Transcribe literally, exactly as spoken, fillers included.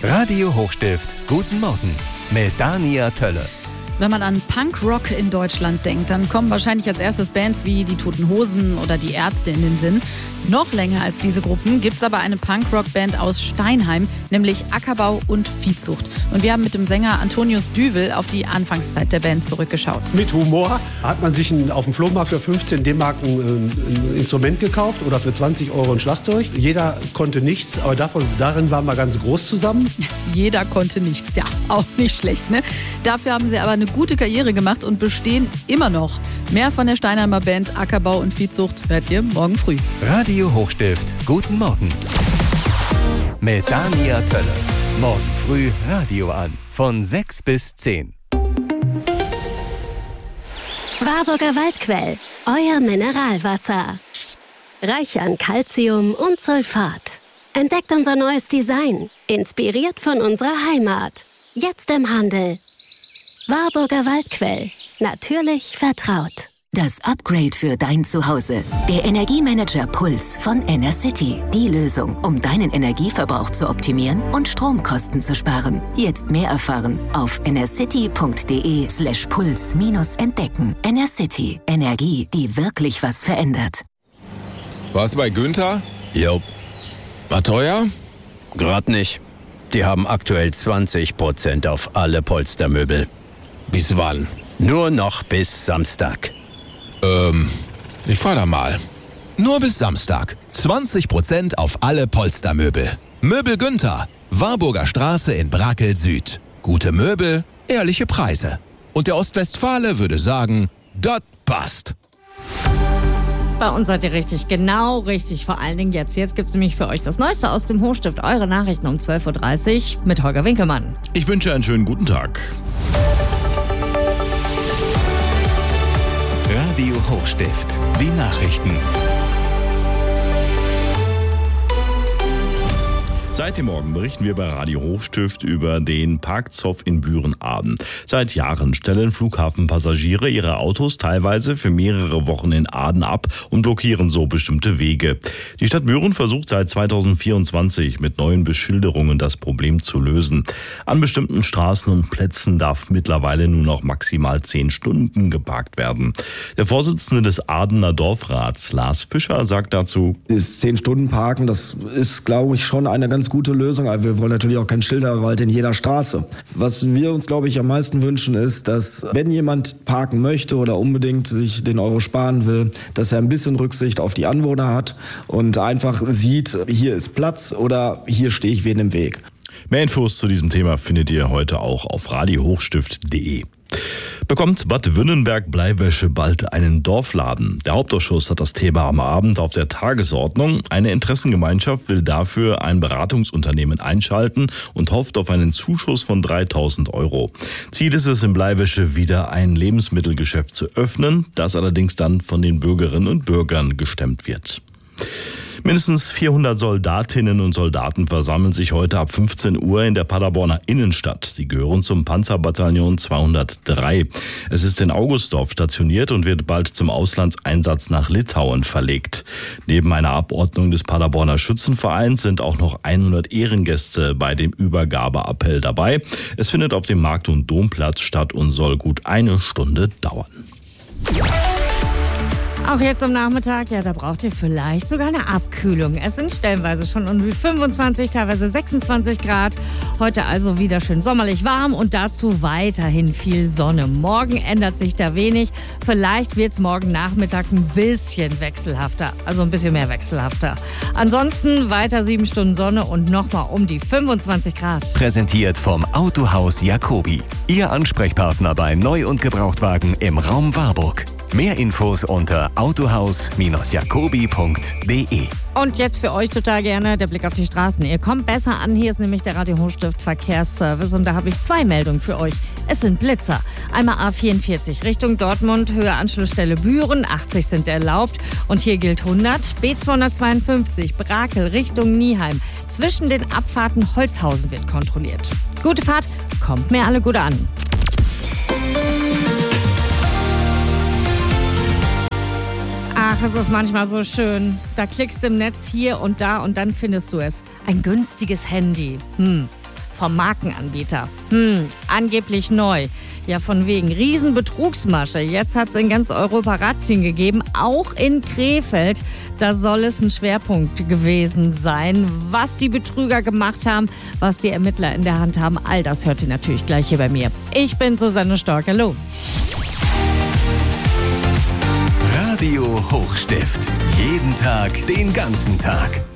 Radio Hochstift, guten Morgen mit Dania Tölle. Wenn man an Punkrock in Deutschland denkt, dann kommen wahrscheinlich als erstes Bands wie die Toten Hosen oder die Ärzte in den Sinn. Noch länger als diese Gruppen gibt es aber eine Punkrock-Band aus Steinheim, nämlich Ackerbau und Viehzucht. Und wir haben mit dem Sänger Antonius Düvel auf die Anfangszeit der Band zurückgeschaut. Mit Humor hat man sich ein, auf dem Flohmarkt für fünfzehn D-Mark ein, ein Instrument gekauft oder für zwanzig Euro ein Schlagzeug. Jeder konnte nichts, aber davon, darin waren wir ganz groß zusammen. Jeder konnte nichts, ja, auch nicht schlecht, ne? Dafür haben sie aber eine gute Karriere gemacht und bestehen immer noch. Mehr von der Steinheimer Band Ackerbau und Viehzucht hört ihr morgen früh. Radio Hochstift, guten Morgen mit Dania Tölle. Morgen früh Radio an, von sechs bis zehn. Warburger Waldquell, euer Mineralwasser. Reich an Calcium und Sulfat. Entdeckt unser neues Design, inspiriert von unserer Heimat. Jetzt im Handel. Warburger Waldquell, natürlich vertraut. Das Upgrade für dein Zuhause. Der Energiemanager Puls von Enercity. Die Lösung, um deinen Energieverbrauch zu optimieren und Stromkosten zu sparen. Jetzt mehr erfahren auf enercity.de slash puls minus entdecken. Enercity. Energie, die wirklich was verändert. Was bei Günther? Jo. War teuer? Grad nicht. Die haben aktuell zwanzig Prozent auf alle Polstermöbel. Bis wann? Nur noch bis Samstag. Ähm, ich fahr da mal. Nur bis Samstag. zwanzig Prozent auf alle Polstermöbel. Möbel Günther. Warburger Straße in Brakel Süd. Gute Möbel, ehrliche Preise. Und der Ostwestfale würde sagen, das passt. Bei uns seid ihr richtig, genau richtig. Vor allen Dingen jetzt. Jetzt gibt es nämlich für euch das Neueste aus dem Hochstift. Eure Nachrichten um zwölf Uhr dreißig mit Holger Winkelmann. Ich wünsche einen schönen guten Tag. Radio Hochstift, die Nachrichten. Seit dem Morgen berichten wir bei Radio Hochstift über den Parkzoff in Büren-Aden. Seit Jahren stellen Flughafenpassagiere ihre Autos teilweise für mehrere Wochen in Aden ab und blockieren so bestimmte Wege. Die Stadt Büren versucht seit zweitausendvierundzwanzig mit neuen Beschilderungen das Problem zu lösen. An bestimmten Straßen und Plätzen darf mittlerweile nur noch maximal zehn Stunden geparkt werden. Der Vorsitzende des Adener Dorfrats, Lars Fischer, sagt dazu: Das zehn Stunden Parken, das ist, glaube ich, schon eine ganz gute Lösung, aber wir wollen natürlich auch keinen Schilderwald in jeder Straße. Was wir uns, glaube ich, am meisten wünschen, ist, dass wenn jemand parken möchte oder unbedingt sich den Euro sparen will, dass er ein bisschen Rücksicht auf die Anwohner hat und einfach sieht, hier ist Platz oder hier stehe ich wen im Weg. Mehr Infos zu diesem Thema findet ihr heute auch auf radio hochstift punkt de. Bekommt Bad Wünnenberg Bleiwäsche bald einen Dorfladen? Der Hauptausschuss hat das Thema am Abend auf der Tagesordnung. Eine Interessengemeinschaft will dafür ein Beratungsunternehmen einschalten und hofft auf einen Zuschuss von dreitausend Euro. Ziel ist es, in Bleiwäsche wieder ein Lebensmittelgeschäft zu öffnen, das allerdings dann von den Bürgerinnen und Bürgern gestemmt wird. Mindestens vierhundert Soldatinnen und Soldaten versammeln sich heute ab fünfzehn Uhr in der Paderborner Innenstadt. Sie gehören zum Panzerbataillon zweihundertdrei. Es ist in Augustdorf stationiert und wird bald zum Auslandseinsatz nach Litauen verlegt. Neben einer Abordnung des Paderborner Schützenvereins sind auch noch hundert Ehrengäste bei dem Übergabeappell dabei. Es findet auf dem Markt- und Domplatz statt und soll gut eine Stunde dauern. Auch jetzt am Nachmittag, ja, da braucht ihr vielleicht sogar eine Abkühlung. Es sind stellenweise schon um die fünfundzwanzig, teilweise sechsundzwanzig Grad. Heute also wieder schön sommerlich warm und dazu weiterhin viel Sonne. Morgen ändert sich da wenig. Vielleicht wird es morgen Nachmittag ein bisschen wechselhafter, also ein bisschen mehr wechselhafter. Ansonsten weiter sieben Stunden Sonne und nochmal um die fünfundzwanzig Grad. Präsentiert vom Autohaus Jacobi. Ihr Ansprechpartner bei Neu- und Gebrauchtwagen im Raum Warburg. Mehr Infos unter autohaus jacobi punkt de. Und jetzt für euch total gerne der Blick auf die Straßen. Ihr kommt besser an. Hier ist nämlich der Radio Hochstift Verkehrsservice und da habe ich zwei Meldungen für euch. Es sind Blitzer. Einmal A vierundvierzig Richtung Dortmund, Höhe Anschlussstelle Büren, achtzig sind erlaubt und hier gilt hundert. B zweihundertzweiundfünfzig Brakel Richtung Nieheim. Zwischen den Abfahrten Holzhausen wird kontrolliert. Gute Fahrt, kommt mir alle gut an. Ach, es ist manchmal so schön. Da klickst du im Netz hier und da und dann findest du es. Ein günstiges Handy. Hm. vom Markenanbieter. Hm, angeblich neu. Ja, von wegen Riesenbetrugsmasche. Jetzt hat es in ganz Europa Razzien gegeben, auch in Krefeld. Da soll es ein Schwerpunkt gewesen sein. Was die Betrüger gemacht haben, was die Ermittler in der Hand haben, all das hört ihr natürlich gleich hier bei mir. Ich bin Susanne Stork. Hallo. Radio Hochstift. Jeden Tag, den ganzen Tag.